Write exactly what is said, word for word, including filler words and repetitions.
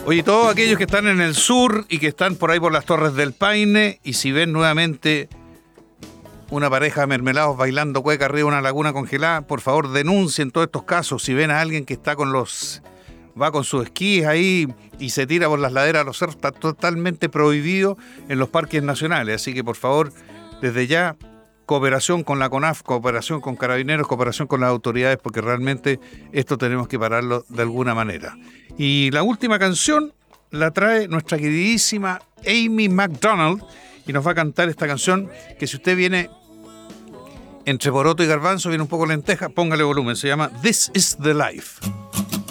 Oye, todos aquellos que están en el sur y que están por ahí por las Torres del Paine, y si ven nuevamente una pareja de mermelados bailando cueca arriba de una laguna congelada, por favor denuncien todos estos casos. Si ven a alguien que está con los va con sus esquís ahí y se tira por las laderas de los cerros, está totalmente prohibido en los parques nacionales. Así que por favor, desde ya, cooperación con la CONAF, cooperación con Carabineros, cooperación con las autoridades, porque realmente esto tenemos que pararlo de alguna manera. Y la última canción la trae nuestra queridísima Amy McDonald y nos va a cantar esta canción que, si usted viene entre poroto y garbanzo, viene un poco lenteja, póngale volumen. Se llama This is the Life.